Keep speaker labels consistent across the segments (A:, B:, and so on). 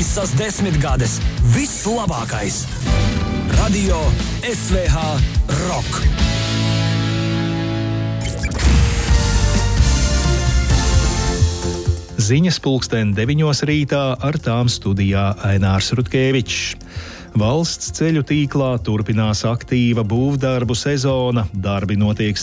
A: Visas 10 gades. Viss labākais. Radio SVH Rock.
B: Ziņas pulksten 9 rītā, ar tām studijā Ainārs Rutkevičs. Valsts ceļu tīklā turpinās aktīva būvdarbu sezona. Darbi notiek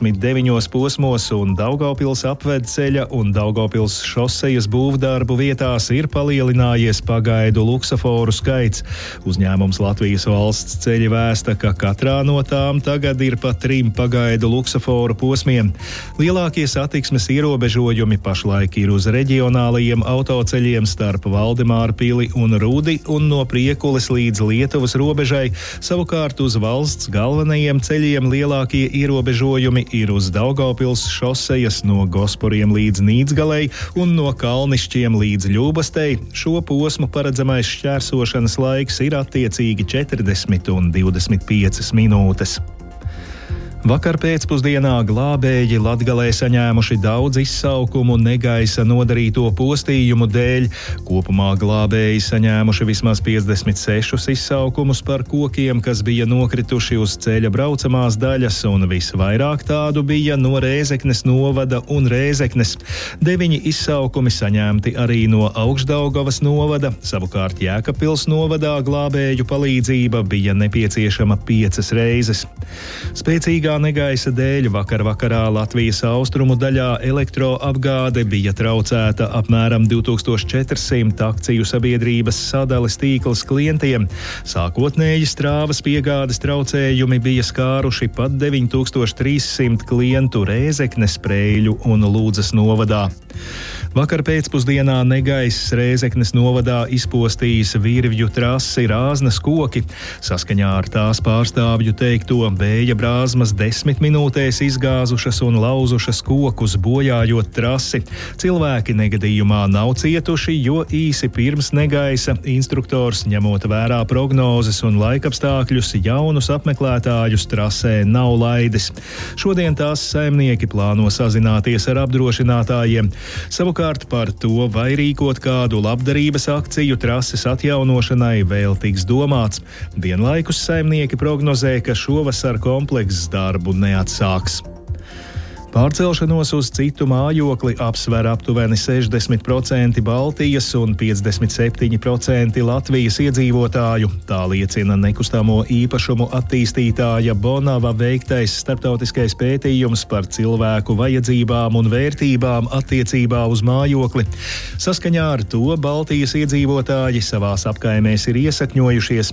B: 69 posmos, un Daugavpils apvedceļa un Daugavpils šosejas būvdarbu vietās ir palielinājies pagaidu luksaforu skaits. Uzņēmums Latvijas valsts ceļi vēsta, ka katrā no tām tagad ir pa 3 pagaidu luksaforu posmiem. Lielākie satiksmes ierobežojumi pašlaik ir uz reģionālajiem autoceļiem starp Valdemārpili un Rudi un no Priekules līdz Lietuvas robežai. Savukārt uz valsts galvenajiem ceļiem lielākie ierobežojumi ir uz Daugavpils šosejas no Gosporiem līdz Nīdzgalei un no Kalnišķiem līdz Ļubastei. Šo posmu paredzamais šķērsošanas laiks ir attiecīgi 40 un 25 minūtes. Vakar pēcpusdienā glābēji Latgalē saņēmuši daudz izsaukumu negaisa nodarīto postījumu dēļ. Kopumā glābēji saņēmuši vismaz 56 izsaukumus par kokiem, kas bija nokrituši uz ceļa braucamās daļas, un visvairāk tādu bija no Rēzeknes novada un Rēzeknes. 9 izsaukumi saņemti arī no Augšdaugavas novada, savukārt Jēkabpils novadā glābēju palīdzība bija nepieciešama 5 reizes. Spēcīgā negaisa dēļ vakarā Latvijas austrumu daļā elektroapgāde bija traucēta apmēram 2400 akciju sabiedrības sadales tīkls klientiem. Sākotnēji strāvas piegādes traucējumi bija skāruši pat 9300 klientu Rēzeknes, Preiļu un Lūdzas novadā. Vakar pēcpusdienā negaiss Rēzeknes novadā izpostījis Virvju trasi Rāznas koki. Saskaņā ar tās pārstāvju teikto, vēja brāzmas 10 minūtēs izgāzušas un lauzušas kokus, bojājot trasi. Cilvēki negadījumā nav cietuši, jo īsi pirms negaisa instruktors, ņemot vērā prognozes un laikapstākļus, jaunus apmeklētājus trasē nav laidis. Šodien tās saimnieki plāno sazināties ar apdrošinātājiem. Savukārt par to, vai rīkot kādu labdarības akciju trases atjaunošanai, vēl tiks domāts. Vienlaikus saimnieki prognozē, ka šovasar komplekss darbu neatsāks. Pārcelšanos uz citu mājokli apsver aptuveni 60% Baltijas un 57% Latvijas iedzīvotāju. Tā liecina nekustamo īpašumu attīstītāja Bonava veiktais starptautiskais pētījums par cilvēku vajadzībām un vērtībām attiecībā uz mājokli. Saskaņā ar to Baltijas iedzīvotāji savās apkaimēs ir iesakņojušies.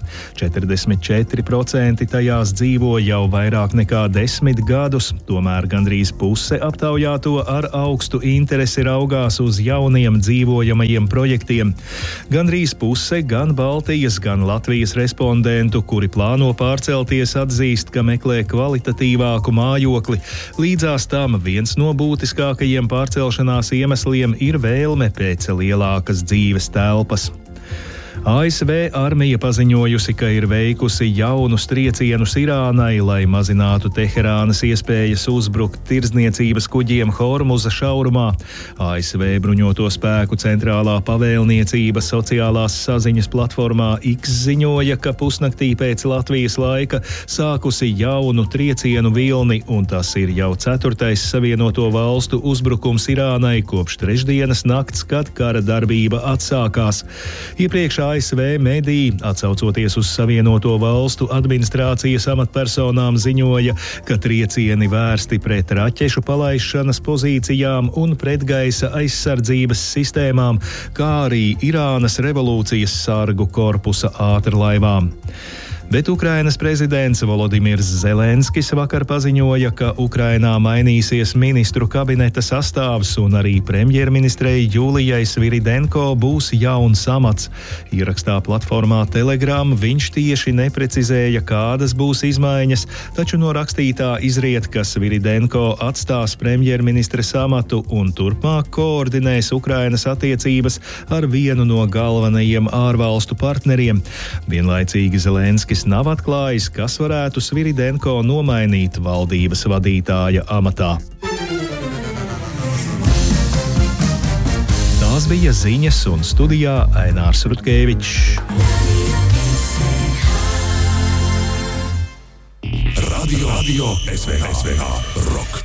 B: 44% tajās dzīvo jau vairāk nekā 10 gadus, tomēr gandrīz puse aptaujāto ar augstu interesi raugās uz jauniem dzīvojamajiem projektiem. Gandrīz puse gan Baltijas, gan Latvijas respondentu, kuri plāno pārcelties, atzīst, ka meklē kvalitatīvāku mājokli. Līdzās tam viens no būtiskākajiem pārcelšanās iemesliem ir vēlme pēc lielākas dzīves telpas. ASV armija paziņojusi, ka ir veikusi jaunus triecienus Irānai, lai mazinātu Teherānas iespējas uzbrukt tirdzniecības kuģiem Hormuza šaurumā. ASV bruņoto spēku centrālā pavēlniecība sociālās saziņas platformā X ziņoja, ka pusnaktī pēc Latvijas laika sākusi jaunu triecienu vilni, un tas ir jau 4. Savienoto valstu uzbrukums Irānai kopš trešdienas nakts, kad kara darbība atsākās. Iepriekš ASV mediji, atsaucoties uz Savienoto valstu administrācijas amatpersonām, ziņoja, ka triecieni vērsti pret raķešu palaišanas pozīcijām un pretgaisa aizsardzības sistēmām, kā arī Irānas revolūcijas sargu korpusa ātrlaivām. Bet Ukrainas prezidents Volodimirs Zelenskis vakar paziņoja, ka Ukrainā mainīsies ministru kabineta sastāvs un arī premjerministrei Julijai Sviridenko būs jauns amats. Ierakstā platformā Telegram viņš tieši neprecizēja, kādas būs izmaiņas, taču no rakstītā izriet, ka Sviridenko atstās premjerministres amatu un turpmāk koordinēs Ukrainas attiecības ar vienu no galvenajiem ārvalstu partneriem. Vienlaicīgi Zelenskis nav atklājis, kas varētu Sviridenko nomainīt valdības vadītāja amatā. Tās bija ziņas un studijā Ainārs Rutkevičs.
C: Radio SVH Rock.